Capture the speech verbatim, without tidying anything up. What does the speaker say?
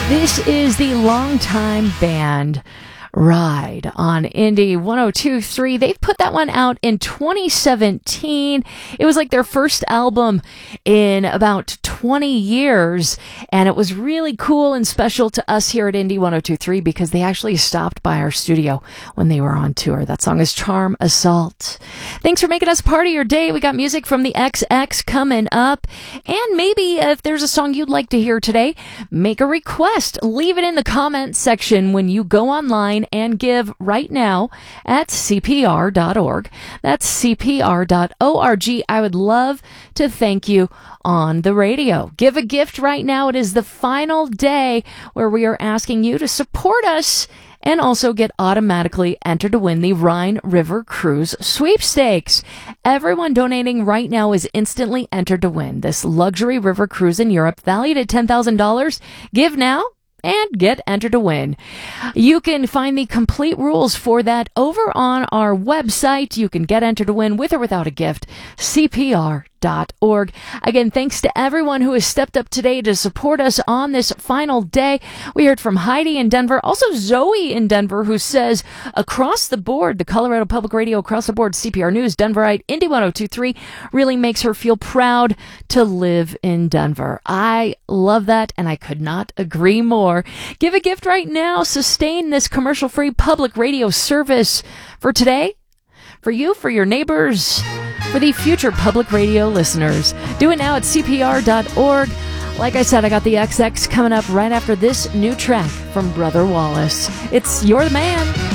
This is the longtime band Ride on Indie one oh two point three. They've put that one out in twenty seventeen. It was like their first album in about twenty years, and it was really cool and special to us here at Indie one oh two point three because they actually stopped by our studio when they were on tour. That song is Charm Assault. Thanks for making us part of your day. We got music from the X X coming up, and maybe if there's a song you'd like to hear today, make a request. Leave it in the comments section when you go online and give right now at C P R dot org. That's C P R dot org. I would love to thank you on the radio. Give a gift right now. It is the final day where we are asking you to support us and also get automatically entered to win the Rhine River Cruise sweepstakes. Everyone donating right now is instantly entered to win this luxury river cruise in Europe valued at ten thousand dollars. Give now and get entered to win. You can find the complete rules for that over on our website. You can get entered to win with or without a gift. C P R dot org. Again, thanks to everyone who has stepped up today to support us on this final day. We heard from Heidi in Denver, also Zoe in Denver, who says, across the board, the Colorado Public Radio, across the board, C P R News, Denverite, Indie one oh two point three really makes her feel proud to live in Denver. I love that, and I could not agree more. Give a gift right now. Sustain this commercial-free public radio service for today, for you, for your neighbors, for the future public radio listeners. Do it now at C P R dot org. Like I said, I got the X X coming up right after this new track from Brother Wallace. It's You're the Man.